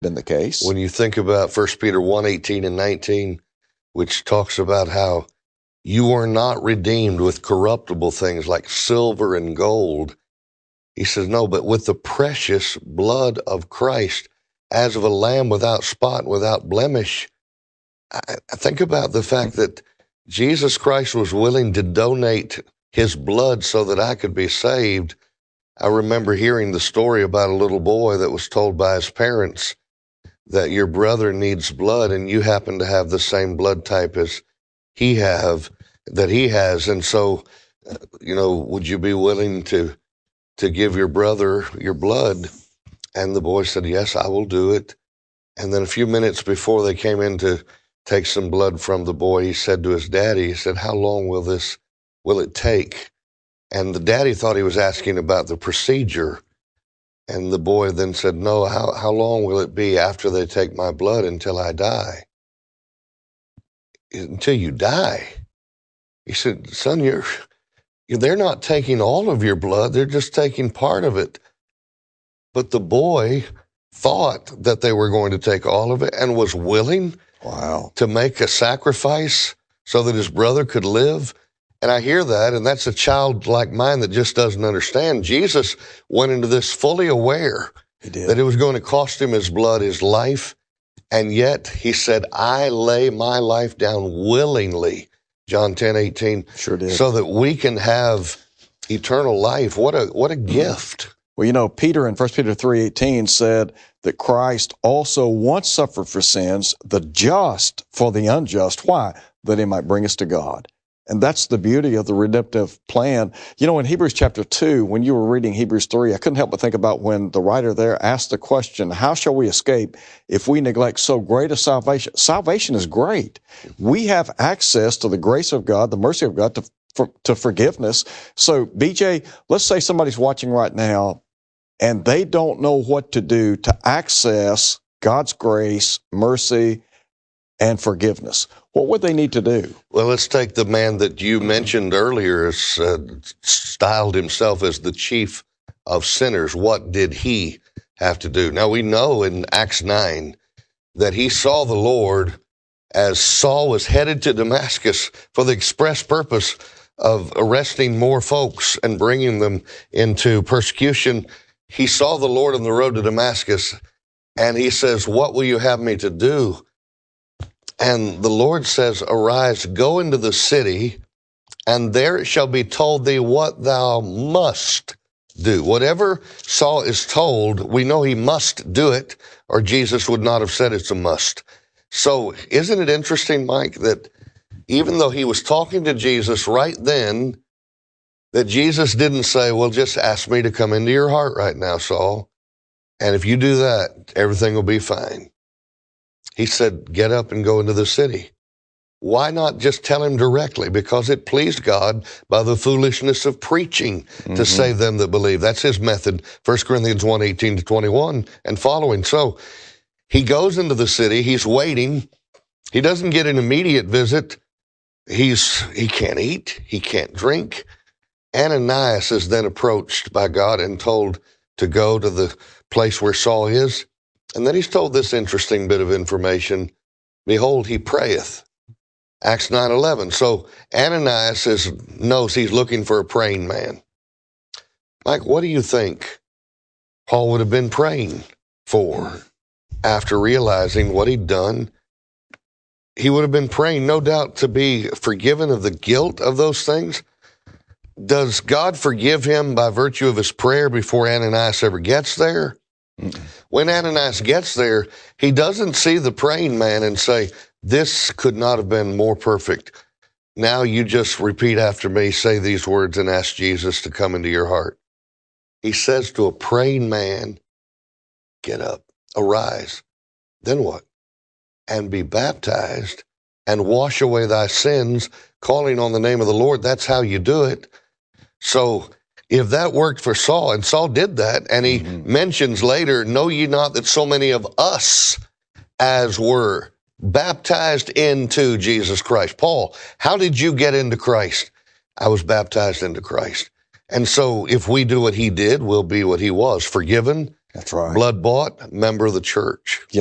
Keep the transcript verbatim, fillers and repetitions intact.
been the case. When you think about First Peter one, eighteen and nineteen, which talks about how you are not redeemed with corruptible things like silver and gold. He says, no, but with the precious blood of Christ, as of a lamb without spot, without blemish. I, I think about the fact that Jesus Christ was willing to donate his blood so that I could be saved. I remember hearing the story about a little boy that was told by his parents that your brother needs blood and you happen to have the same blood type as he have, that he has. And so, uh, you know, would you be willing to, to give your brother your blood? And the boy said, yes, I will do it. And then a few minutes before they came in to take some blood from the boy, he said to his daddy, he said, how long will this, will it take? And the daddy thought he was asking about the procedure. And the boy then said, no, how, how long will it be after they take my blood until I die? Until you die. He said, son, you're, they're not taking all of your blood. They're just taking part of it. But the boy thought that they were going to take all of it and was willing wow. to make a sacrifice so that his brother could live. And I hear that, and that's a child like mine that just doesn't understand. Jesus went into this fully aware that it was going to cost him his blood, his life, and yet he said, I lay my life down willingly, John ten eighteen, sure did. So that we can have eternal life. What a what a gift. Well, you know, Peter in First Peter three eighteen said that Christ also once suffered for sins, the just for the unjust. Why? That he might bring us to God. And that's the beauty of the redemptive plan. You know, in Hebrews chapter two, when you were reading Hebrews three, I couldn't help but think about when the writer there asked the question, how shall we escape if we neglect so great a salvation? Salvation is great. We have access to the grace of God, the mercy of God, to, for, to forgiveness. So, B J, let's say somebody's watching right now and they don't know what to do to access God's grace, mercy, and forgiveness. What would they need to do? Well, let's take the man that you mentioned earlier, as, uh, styled himself as the chief of sinners. What did he have to do? Now, we know in Acts nine that he saw the Lord as Saul was headed to Damascus for the express purpose of arresting more folks and bringing them into persecution. He saw the Lord on the road to Damascus, and he says, what will you have me to do? And the Lord says, arise, go into the city, and there it shall be told thee what thou must do. Whatever Saul is told, we know he must do it, or Jesus would not have said it's a must. So isn't it interesting, Mike, that even though he was talking to Jesus right then, that Jesus didn't say, well, just ask me to come into your heart right now, Saul. And if you do that, everything will be fine. He said, get up and go into the city. Why not just tell him directly? Because it pleased God by the foolishness of preaching mm-hmm. to save them that believe. That's his method, First Corinthians one, eighteen to twenty-one and following. So he goes into the city. He's waiting. He doesn't get an immediate visit. He's he can't eat. He can't drink. Ananias is then approached by God and told to go to the place where Saul is. And then he's told this interesting bit of information. Behold, he prayeth. Acts nine eleven. So Ananias is, knows he's looking for a praying man. Mike, what do you think Paul would have been praying for after realizing what he'd done? He would have been praying, no doubt, to be forgiven of the guilt of those things. Does God forgive him by virtue of his prayer before Ananias ever gets there? Mm-mm. When Ananias gets there, he doesn't see the praying man and say, this could not have been more perfect. Now you just repeat after me, say these words, and ask Jesus to come into your heart. He says to a praying man, get up, arise. Then what? And be baptized and wash away thy sins, calling on the name of the Lord. That's how you do it. So if that worked for Saul, and Saul did that, and he mm-hmm. mentions later, know ye not that so many of us as were baptized into Jesus Christ. Paul, how did you get into Christ? I was baptized into Christ. And so if we do what he did, we'll be what he was, forgiven That's right. Blood bought, member of the church.